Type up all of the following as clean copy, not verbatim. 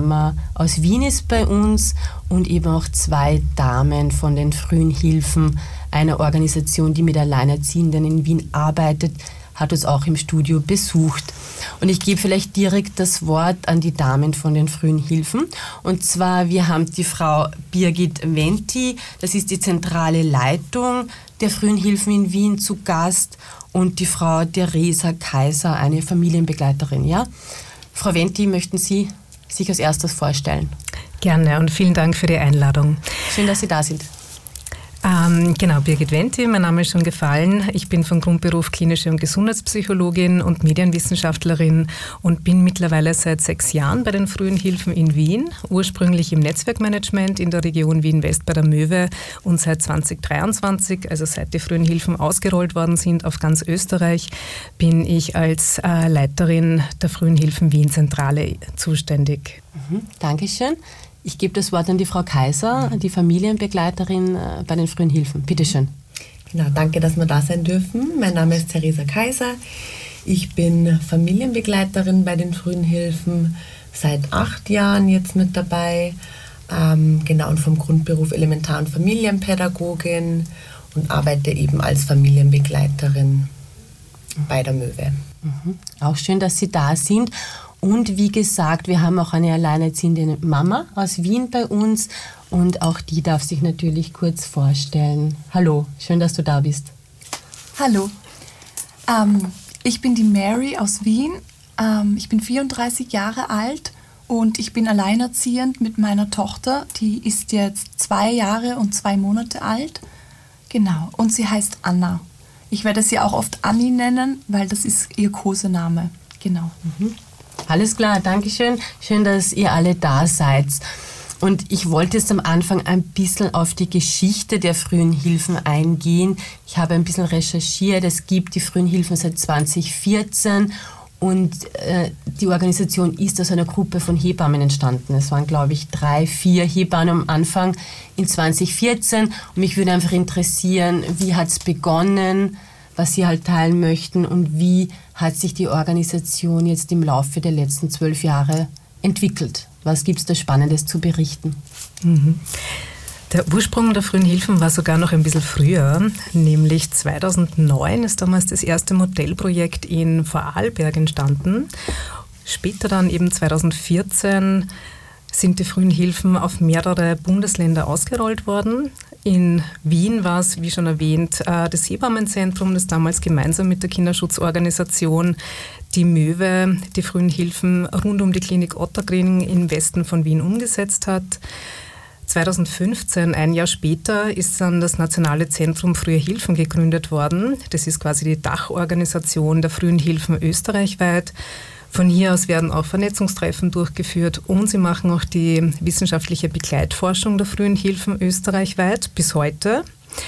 Mama aus Wien ist bei uns und eben auch 2 Damen von den Frühen Hilfen, einer Organisation, die mit Alleinerziehenden in Wien arbeitet, hat uns auch im Studio besucht. Und ich gebe vielleicht direkt das Wort an die Damen von den Frühen Hilfen. Und zwar, wir haben die Frau Birgit Wenti, das ist die zentrale Leitung der Frühen Hilfen in Wien, zu Gast, und die Frau Theresa Kaiser, eine Familienbegleiterin. Ja? Frau Wenti, möchten Sie sich als erstes vorstellen? Gerne und vielen Dank für die Einladung. Schön, dass Sie da sind. Genau, Birgit Wenti, mein Name ist schon gefallen. Ich bin von Grundberuf klinische und Gesundheitspsychologin und Medienwissenschaftlerin und bin mittlerweile seit 6 Jahren bei den Frühen Hilfen in Wien, ursprünglich im Netzwerkmanagement in der Region Wien-West bei der Möwe, und seit 2023, also seit die Frühen Hilfen ausgerollt worden sind auf ganz Österreich, bin ich als Leiterin der Frühen Hilfen Wien-Zentrale zuständig. Dankeschön. Ich gebe das Wort an die Frau Kaiser, die Familienbegleiterin bei den Frühen Hilfen. Bitte schön. Genau, danke, dass wir da sein dürfen. Mein Name ist Theresa Kaiser. Ich bin Familienbegleiterin bei den Frühen Hilfen, seit 8 Jahren jetzt mit dabei. Genau, und vom Grundberuf Elementar- und Familienpädagogin und arbeite eben als Familienbegleiterin bei der Möwe. Auch schön, dass Sie da sind. Und wie gesagt, wir haben auch eine alleinerziehende Mama aus Wien bei uns und auch die darf sich natürlich kurz vorstellen. Hallo, schön, dass du da bist. Hallo, ich bin die Mary aus Wien. Ich bin 34 Jahre alt und ich bin alleinerziehend mit meiner Tochter. Die ist jetzt 2 Jahre und 2 Monate alt. Genau, und sie heißt Anna. Ich werde sie auch oft Anni nennen, weil das ist ihr Kosename. Genau. Alles klar, danke schön. Schön, dass ihr alle da seid. Und ich wollte jetzt am Anfang ein bisschen auf die Geschichte der Frühen Hilfen eingehen. Ich habe ein bisschen recherchiert. Es gibt die Frühen Hilfen seit 2014 und die Organisation ist aus einer Gruppe von Hebammen entstanden. Es waren, glaube ich, 3, 4 Hebammen am Anfang in 2014. Und mich würde einfach interessieren, wie hat es begonnen, was Sie halt teilen möchten und wie hat sich die Organisation jetzt im Laufe der letzten 12 Jahre entwickelt? Was gibt es da Spannendes zu berichten? Der Ursprung der Frühen Hilfen war sogar noch ein bisschen früher, nämlich 2009 ist damals das erste Modellprojekt in Vorarlberg entstanden. Später dann eben 2014 sind die Frühen Hilfen auf mehrere Bundesländer ausgerollt worden. In Wien war es, wie schon erwähnt, das Hebammenzentrum, das damals gemeinsam mit der Kinderschutzorganisation die Möwe, die Frühen Hilfen rund um die Klinik Ottakring im Westen von Wien umgesetzt hat. 2015, ein Jahr später, ist dann das Nationale Zentrum Frühe Hilfen gegründet worden. Das ist quasi die Dachorganisation der Frühen Hilfen österreichweit. Von hier aus werden auch Vernetzungstreffen durchgeführt und sie machen auch die wissenschaftliche Begleitforschung der Frühen Hilfen österreichweit bis heute.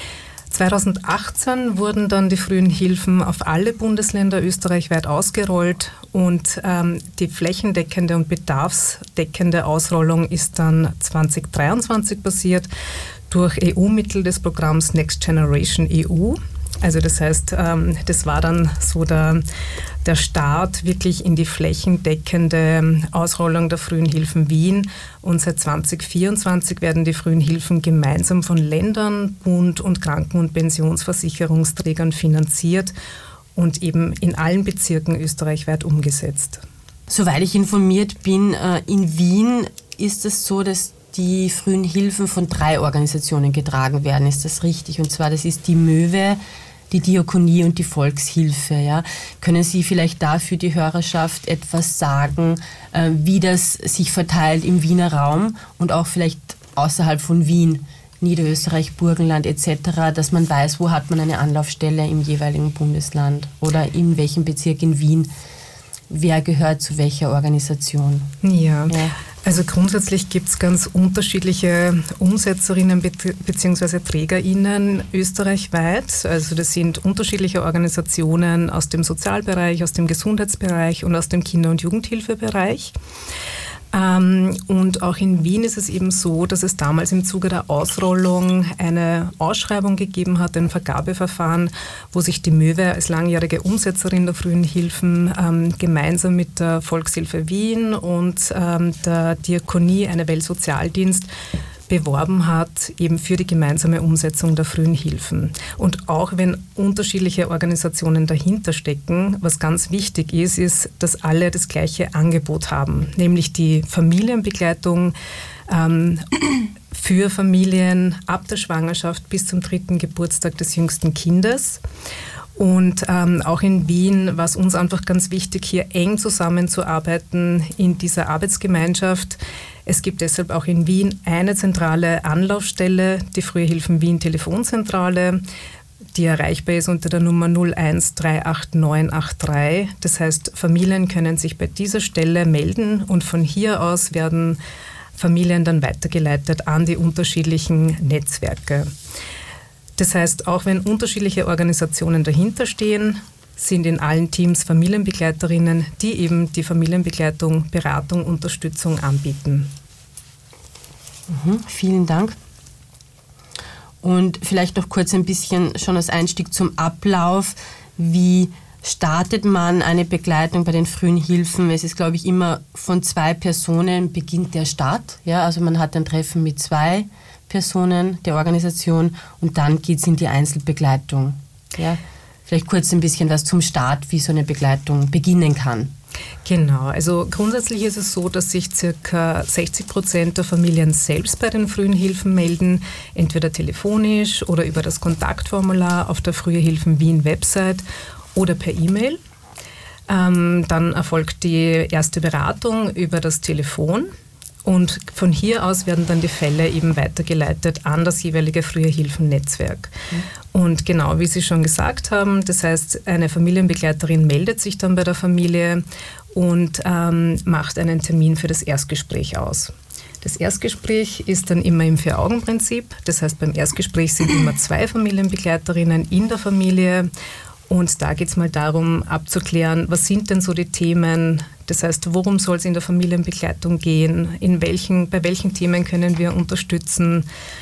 2018 wurden dann die Frühen Hilfen auf alle Bundesländer österreichweit ausgerollt und die flächendeckende und bedarfsdeckende Ausrollung ist dann 2023 passiert durch EU-Mittel des Programms Next Generation EU. Also das heißt, das war dann so der Start wirklich in die flächendeckende Ausrollung der Frühen Hilfen Wien. Und seit 2024 werden die Frühen Hilfen gemeinsam von Ländern, Bund und Kranken- und Pensionsversicherungsträgern finanziert und eben in allen Bezirken österreichweit umgesetzt. Soweit ich informiert bin, in Wien ist es so, dass die Frühen Hilfen von 3 Organisationen getragen werden. Ist das richtig? Und zwar, das ist die Möwe, die Diakonie und die Volkshilfe. Ja? Können Sie vielleicht dafür die Hörerschaft etwas sagen, wie das sich verteilt im Wiener Raum und auch vielleicht außerhalb von Wien, Niederösterreich, Burgenland etc., dass man weiß, wo hat man eine Anlaufstelle im jeweiligen Bundesland oder in welchem Bezirk in Wien, wer gehört zu welcher Organisation? Ja. Also grundsätzlich gibt es ganz unterschiedliche Umsetzerinnen bzw. TrägerInnen österreichweit. Also das sind unterschiedliche Organisationen aus dem Sozialbereich, aus dem Gesundheitsbereich und aus dem Kinder- und Jugendhilfebereich. Und auch in Wien ist es eben so, dass es damals im Zuge der Ausrollung eine Ausschreibung gegeben hat, ein Vergabeverfahren, wo sich die Möwe als langjährige Umsetzerin der frühen Hilfen gemeinsam mit der Volkshilfe Wien und der Diakonie, eine Weltsozialdienst, beworben hat, eben für die gemeinsame Umsetzung der frühen Hilfen. Und auch wenn unterschiedliche Organisationen dahinter stecken, was ganz wichtig ist, ist, dass alle das gleiche Angebot haben, nämlich die Familienbegleitung für Familien ab der Schwangerschaft bis zum 3. Geburtstag des jüngsten Kindes. Und auch in Wien war es uns einfach ganz wichtig, hier eng zusammenzuarbeiten in dieser Arbeitsgemeinschaft. Es gibt deshalb auch in Wien eine zentrale Anlaufstelle, die Frühe Hilfen Wien Telefonzentrale, die erreichbar ist unter der Nummer 01 38983. Das heißt, Familien können sich bei dieser Stelle melden und von hier aus werden Familien dann weitergeleitet an die unterschiedlichen Netzwerke. Das heißt, auch wenn unterschiedliche Organisationen dahinter stehen, sind in allen Teams Familienbegleiterinnen, die eben die Familienbegleitung, Beratung, Unterstützung anbieten. Vielen Dank. Und vielleicht noch kurz ein bisschen schon als Einstieg zum Ablauf. Wie startet man eine Begleitung bei den frühen Hilfen? Es ist, glaube ich, immer von 2 Personen beginnt der Start. Ja, also man hat ein Treffen mit 2 Personen der Organisation und dann geht es in die Einzelbegleitung. Ja. Vielleicht kurz ein bisschen was zum Start, wie so eine Begleitung beginnen kann. Genau, also grundsätzlich ist es so, dass sich ca. 60% der Familien selbst bei den frühen Hilfen melden, entweder telefonisch oder über das Kontaktformular auf der Frühe Hilfen Wien Website oder per E-Mail. Dann erfolgt die erste Beratung über das Telefon. Und von hier aus werden dann die Fälle eben weitergeleitet an das jeweilige Frühe Hilfen-Netzwerk. Und genau wie Sie schon gesagt haben, das heißt, eine Familienbegleiterin meldet sich dann bei der Familie und macht einen Termin für das Erstgespräch aus. Das Erstgespräch ist dann immer im 4-Augen-Prinzip. Das heißt, beim Erstgespräch sind immer 2 Familienbegleiterinnen in der Familie. Und da geht es mal darum, abzuklären, was sind denn so die Themen, das heißt, worum soll es in der Familienbegleitung gehen, bei welchen Themen können wir unterstützen.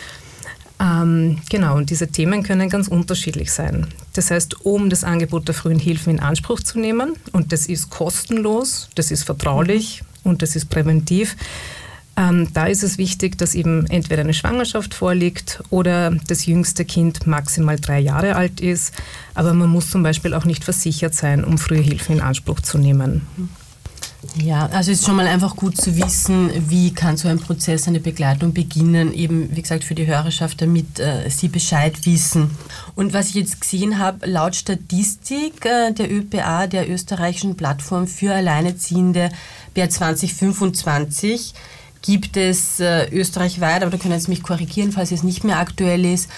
Genau, und diese Themen können ganz unterschiedlich sein. Das heißt, um das Angebot der frühen Hilfen in Anspruch zu nehmen, und das ist kostenlos, das ist vertraulich und das ist präventiv, da ist es wichtig, dass eben entweder eine Schwangerschaft vorliegt oder das jüngste Kind maximal 3 Jahre alt ist. Aber man muss zum Beispiel auch nicht versichert sein, um frühe Hilfen in Anspruch zu nehmen. Ja, also es ist schon mal einfach gut zu wissen, wie kann so ein Prozess, eine Begleitung beginnen, eben wie gesagt für die Hörerschaft, damit sie Bescheid wissen. Und was ich jetzt gesehen habe, laut Statistik der ÖPA, der österreichischen Plattform für Alleinerziehende, per 2025 gibt es österreichweit, aber da können Sie mich korrigieren, falls es nicht mehr aktuell ist,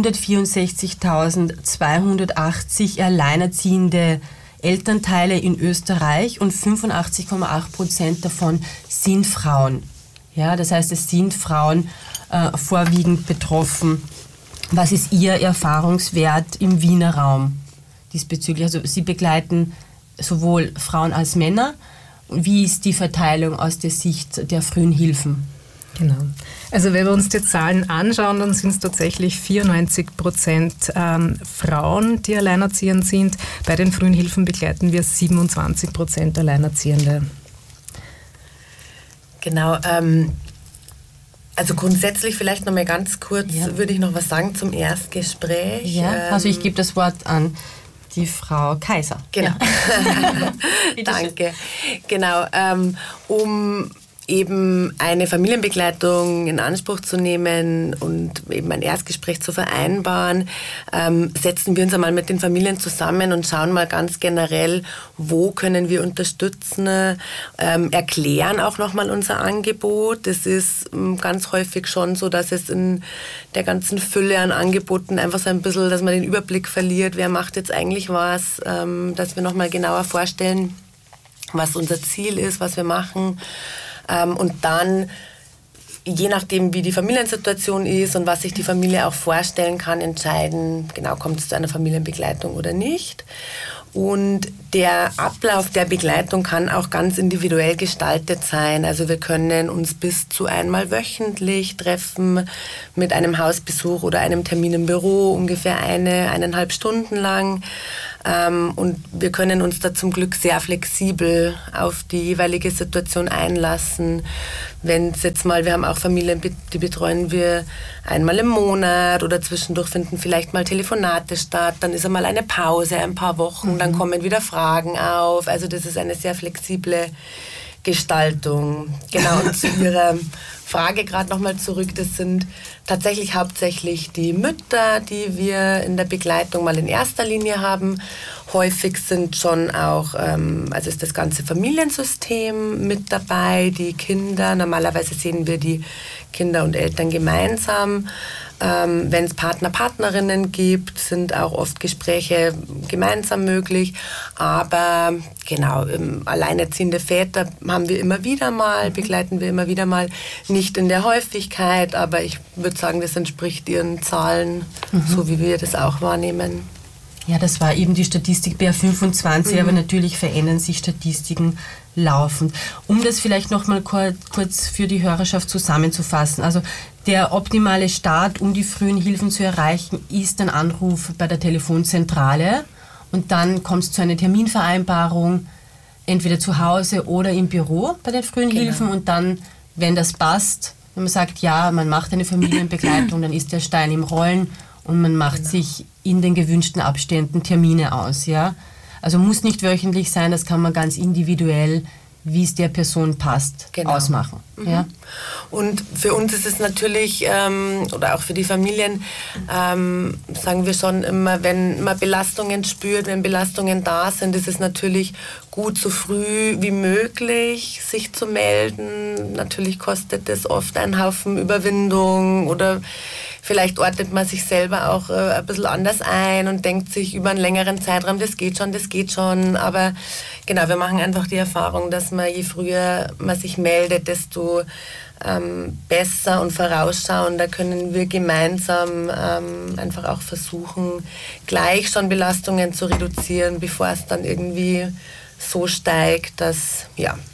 164.280 alleinerziehende Elternteile in Österreich und 85,8% davon sind Frauen. Ja, das heißt, es sind Frauen vorwiegend betroffen. Was ist Ihr Erfahrungswert im Wiener Raum diesbezüglich? Also Sie begleiten sowohl Frauen als Männer. Wie ist die Verteilung aus der Sicht der frühen Hilfen? Genau. Also wenn wir uns die Zahlen anschauen, dann sind es tatsächlich 94% Frauen, die alleinerziehend sind. Bei den frühen Hilfen begleiten wir 27% Alleinerziehende. Genau. Also grundsätzlich vielleicht noch mal ganz kurz, würde ich noch was sagen zum Erstgespräch. Ja, also ich gebe das Wort an die Frau Kaiser. Genau. Ja. Danke. Genau, um eben eine Familienbegleitung in Anspruch zu nehmen und eben ein Erstgespräch zu vereinbaren, setzen wir uns einmal mit den Familien zusammen und schauen mal ganz generell, wo können wir unterstützen, erklären auch nochmal unser Angebot. Es ist ganz häufig schon so, dass es in der ganzen Fülle an Angeboten einfach so ein bisschen, dass man den Überblick verliert, wer macht jetzt eigentlich was, dass wir nochmal genauer vorstellen, was unser Ziel ist, was wir machen. Und dann, je nachdem, wie die Familiensituation ist und was sich die Familie auch vorstellen kann, entscheiden, genau, kommt es zu einer Familienbegleitung oder nicht. Und der Ablauf der Begleitung kann auch ganz individuell gestaltet sein. Also wir können uns bis zu einmal wöchentlich treffen mit einem Hausbesuch oder einem Termin im Büro, ungefähr 1,5 Stunden lang. Und wir können uns da zum Glück sehr flexibel auf die jeweilige Situation einlassen. Wenn es jetzt mal, wir haben auch Familien, die betreuen wir einmal im Monat oder zwischendurch finden vielleicht mal Telefonate statt, dann ist einmal eine Pause, ein paar Wochen, dann kommen wieder Fragen auf. Also das ist eine sehr flexible Gestaltung. Genau, und zu Ihrer Frage gerade nochmal zurück, das sind tatsächlich hauptsächlich die Mütter, die wir in der Begleitung mal in erster Linie haben. Häufig sind schon auch, also ist das ganze Familiensystem mit dabei, die Kinder, normalerweise sehen wir die Kinder und Eltern gemeinsam. Wenn es Partner, Partnerinnen gibt, sind auch oft Gespräche gemeinsam möglich. Aber genau, alleinerziehende Väter haben wir immer wieder mal, begleiten wir immer wieder mal. Nicht in der Häufigkeit, aber ich würde sagen, das entspricht ihren Zahlen, so wie wir das auch wahrnehmen. Ja, das war eben die Statistik BR25, aber natürlich verändern sich Statistiken laufend. Um das vielleicht noch mal kurz für die Hörerschaft zusammenzufassen. Also der optimale Start, um die frühen Hilfen zu erreichen, ist ein Anruf bei der Telefonzentrale und dann kommt es zu einer Terminvereinbarung, entweder zu Hause oder im Büro bei den frühen Hilfen und dann, wenn das passt, wenn man sagt, ja, man macht eine Familienbegleitung, dann ist der Stein im Rollen und man macht sich in den gewünschten Abständen Termine aus. Ja? Also muss nicht wöchentlich sein, das kann man ganz individuell, wie es der Person passt, ausmachen. Ja? Und für uns ist es natürlich, oder auch für die Familien, sagen wir schon immer, wenn man Belastungen spürt, wenn Belastungen da sind, ist es natürlich gut, so früh wie möglich sich zu melden. Natürlich kostet das oft einen Haufen Überwindung oder vielleicht ordnet man sich selber auch ein bisschen anders ein und denkt sich über einen längeren Zeitraum, das geht schon. Aber genau, wir machen einfach die Erfahrung, dass man, je früher man sich meldet, desto besser und vorausschauender können wir gemeinsam einfach auch versuchen, gleich schon Belastungen zu reduzieren, bevor es dann irgendwie so steigt, dass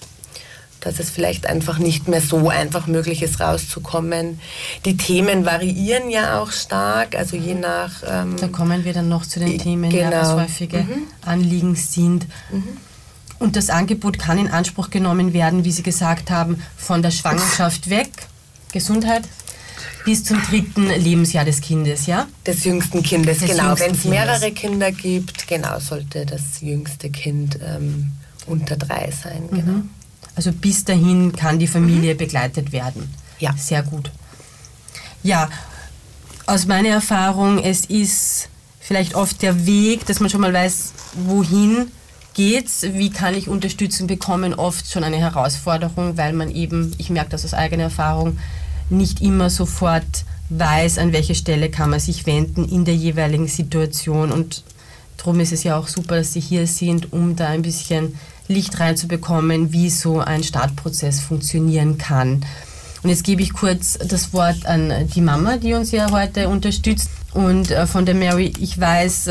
es vielleicht einfach nicht mehr so einfach möglich ist, rauszukommen. Die Themen variieren ja auch stark, also je nach... da kommen wir dann noch zu den Themen, was häufige Anliegen sind. Und das Angebot kann in Anspruch genommen werden, wie Sie gesagt haben, von der Schwangerschaft weg, Gesundheit, bis zum 3. Lebensjahr des Kindes, ja? Des jüngsten Kindes, genau. Wenn es mehrere Kinder gibt, genau, sollte das jüngste Kind unter 3 sein, genau. Also bis dahin kann die Familie begleitet werden. Ja. Sehr gut. Ja, aus meiner Erfahrung, es ist vielleicht oft der Weg, dass man schon mal weiß, wohin geht's, wie kann ich Unterstützung bekommen, oft schon eine Herausforderung, weil man eben, ich merke das aus eigener Erfahrung, nicht immer sofort weiß, an welche Stelle kann man sich wenden in der jeweiligen Situation. Und darum ist es ja auch super, dass Sie hier sind, um da ein bisschen Licht reinzubekommen, wie so ein Startprozess funktionieren kann. Und jetzt gebe ich kurz das Wort an die Mama, die uns ja heute unterstützt. Und von der Mary, ich weiß,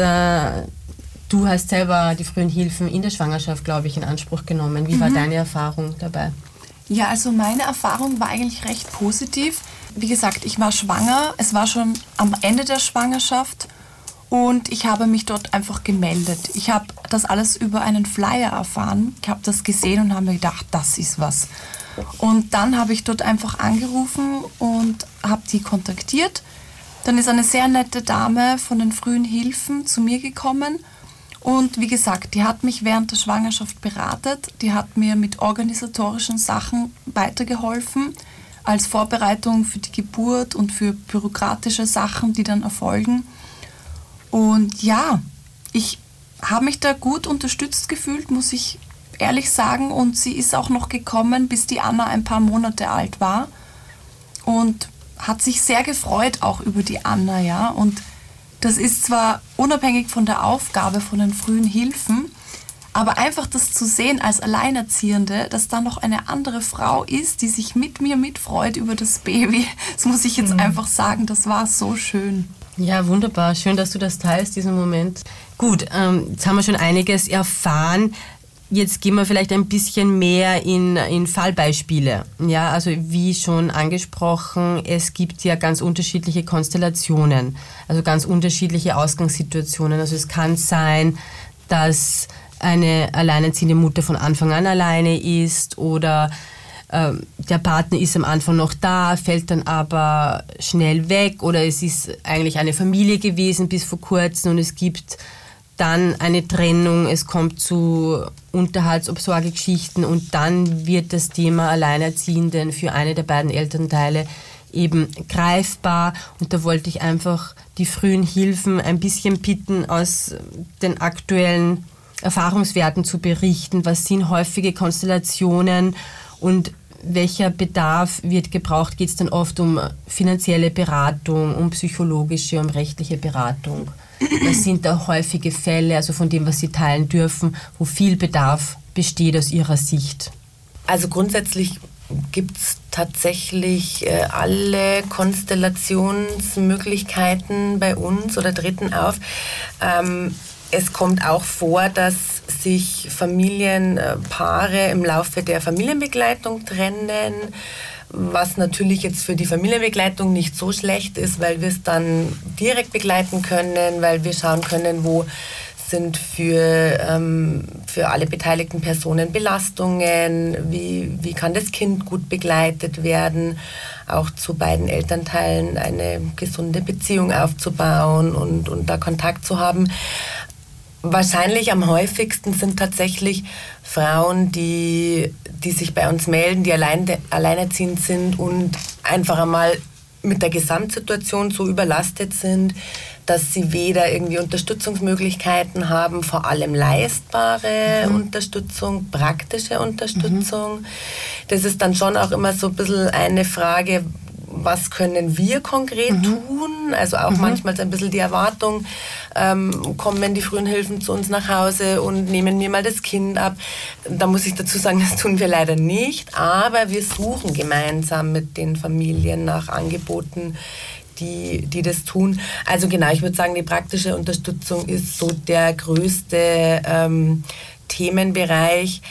du hast selber die frühen Hilfen in der Schwangerschaft, glaube ich, in Anspruch genommen. Wie war deine Erfahrung dabei? Ja, also meine Erfahrung war eigentlich recht positiv. Wie gesagt, ich war schwanger, es war schon am Ende der Schwangerschaft und ich habe mich dort einfach gemeldet. Ich habe das alles über einen Flyer erfahren. Ich habe das gesehen und habe mir gedacht, das ist was. Und dann habe ich dort einfach angerufen und habe die kontaktiert. Dann ist eine sehr nette Dame von den frühen Hilfen zu mir gekommen. Und wie gesagt, die hat mich während der Schwangerschaft beratet. Die hat mir mit organisatorischen Sachen weitergeholfen, als Vorbereitung für die Geburt und für bürokratische Sachen, die dann erfolgen. Und ja, ich habe mich da gut unterstützt gefühlt, muss ich ehrlich sagen. Und sie ist auch noch gekommen, bis die Anna ein paar Monate alt war. Und hat sich sehr gefreut auch über die Anna, ja. Und das ist zwar unabhängig von der Aufgabe von den frühen Hilfen, aber einfach das zu sehen als Alleinerziehende, dass da noch eine andere Frau ist, die sich mit mir mitfreut über das Baby, das muss ich jetzt einfach sagen, das war so schön. Ja, wunderbar. Schön, dass du das teilst, diesen Moment. Gut, jetzt haben wir schon einiges erfahren. Jetzt gehen wir vielleicht ein bisschen mehr in Fallbeispiele. Ja, also wie schon angesprochen, es gibt ja ganz unterschiedliche Konstellationen, also ganz unterschiedliche Ausgangssituationen. Also es kann sein, dass eine alleinerziehende Mutter von Anfang an alleine ist oder der Partner ist am Anfang noch da, fällt dann aber schnell weg oder es ist eigentlich eine Familie gewesen bis vor kurzem und es gibt dann eine Trennung, es kommt zu Unterhaltsobsorgegeschichten und dann wird das Thema Alleinerziehenden für eine der beiden Elternteile eben greifbar. Und da wollte ich einfach die frühen Hilfen ein bisschen bitten, aus den aktuellen Erfahrungswerten zu berichten. Was sind häufige Konstellationen und welcher Bedarf wird gebraucht? Geht es dann oft um finanzielle Beratung, um psychologische, um rechtliche Beratung? Was sind da häufige Fälle, also von dem, was Sie teilen dürfen, wo viel Bedarf besteht aus Ihrer Sicht? Also grundsätzlich gibt es tatsächlich alle Konstellationsmöglichkeiten bei uns oder treten auf. Es kommt auch vor, dass sich Familienpaare im Laufe der Familienbegleitung trennen, was natürlich jetzt für die Familienbegleitung nicht so schlecht ist, weil wir es dann direkt begleiten können, weil wir schauen können, wo sind für alle beteiligten Personen Belastungen, wie kann das Kind gut begleitet werden, auch zu beiden Elternteilen eine gesunde Beziehung aufzubauen und da Kontakt zu haben. Wahrscheinlich am häufigsten sind tatsächlich Frauen, die sich bei uns melden, die alleinerziehend sind und einfach einmal mit der Gesamtsituation so überlastet sind, dass sie weder irgendwie Unterstützungsmöglichkeiten haben, vor allem leistbare Unterstützung, praktische Unterstützung. Das ist dann schon auch immer so ein bisschen eine Frage, was können wir konkret tun? Also auch manchmal so ein bisschen die Erwartung, kommen die frühen Hilfen zu uns nach Hause und nehmen mir mal das Kind ab. Da muss ich dazu sagen, das tun wir leider nicht, aber wir suchen gemeinsam mit den Familien nach Angeboten, die das tun. Also genau, ich würde sagen, die praktische Unterstützung ist so der größte Themenbereich.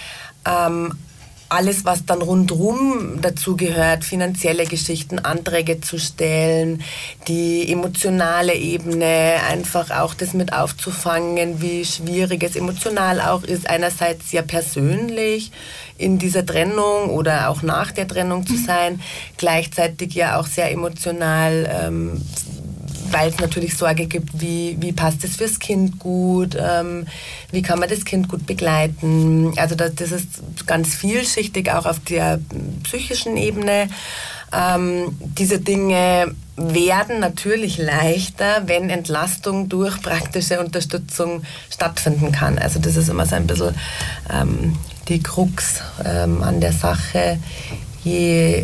Alles, was dann rundherum dazu gehört, finanzielle Geschichten, Anträge zu stellen, die emotionale Ebene, einfach auch das mit aufzufangen, wie schwierig es emotional auch ist, einerseits ja persönlich in dieser Trennung oder auch nach der Trennung zu sein, gleichzeitig ja auch sehr emotional, weil es natürlich Sorge gibt, wie passt es fürs Kind gut, wie kann man das Kind gut begleiten. Also das ist ganz vielschichtig, auch auf der psychischen Ebene. Diese Dinge werden natürlich leichter, wenn Entlastung durch praktische Unterstützung stattfinden kann. Also das ist immer so ein bisschen die Krux an der Sache. Je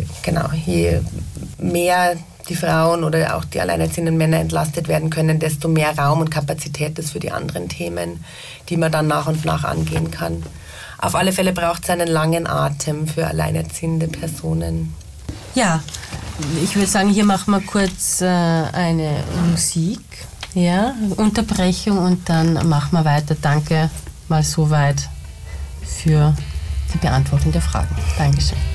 mehr die Frauen oder auch die alleinerziehenden Männer entlastet werden können, desto mehr Raum und Kapazität ist für die anderen Themen, die man dann nach und nach angehen kann. Auf alle Fälle braucht es einen langen Atem für alleinerziehende Personen. Ja, ich würde sagen, hier machen wir kurz eine Musik, ja, Unterbrechung und dann machen wir weiter. Danke mal soweit für die Beantwortung der Fragen. Dankeschön.